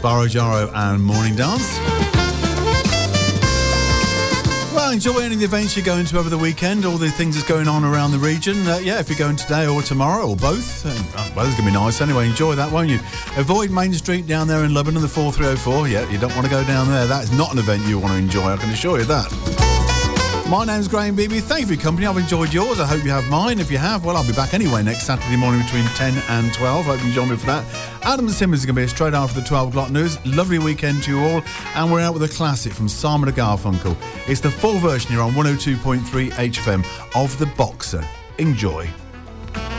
Spyro Gyro and Morning Dance. Well, enjoy any of the events you're going to over the weekend, all the things that's going on around the region. If you're going today or tomorrow or both, weather's going to be nice anyway. Enjoy that, won't you? Avoid Main Street down there in Lebanon, the 4304. Yeah, you don't want to go down there. That is not an event you want to enjoy, I can assure you that. My name's Graham Beebe. Thank you for your company. I've enjoyed yours. I hope you have mine. If you have, well, I'll be back anyway next Saturday morning between 10 and 12. I hope you join me for that. Adam Simmons is going to be here straight after the 12 o'clock news. Lovely weekend to you all. And we're out with a classic from Simon & Garfunkel. It's the full version here on 102.3 HFM of The Boxer. Enjoy.